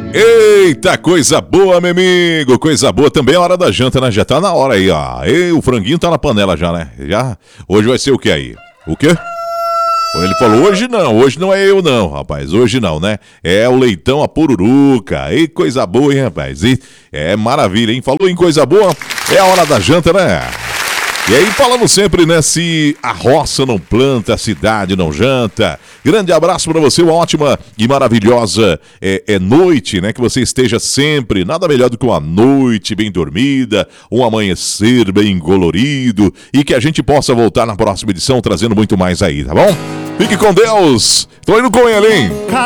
Eita, coisa boa, meu amigo, coisa boa. Também é hora da janta, né? Já tá na hora aí, ó. E o franguinho tá na panela já, né? Já. Hoje vai ser o que aí? O quê? Ele falou, hoje não é eu não, rapaz, hoje não, né? É o leitão, a pururuca, e coisa boa, hein, rapaz? E é maravilha, hein? Falou em coisa boa, é a hora da janta, né? E aí falamos sempre, né, se a roça não planta, a cidade não janta. Grande abraço para você, uma ótima e maravilhosa noite, né, que você esteja sempre, nada melhor do que uma noite bem dormida, um amanhecer bem colorido e que a gente possa voltar na próxima edição trazendo muito mais aí, tá bom? Fique com Deus, tô indo com ele, hein?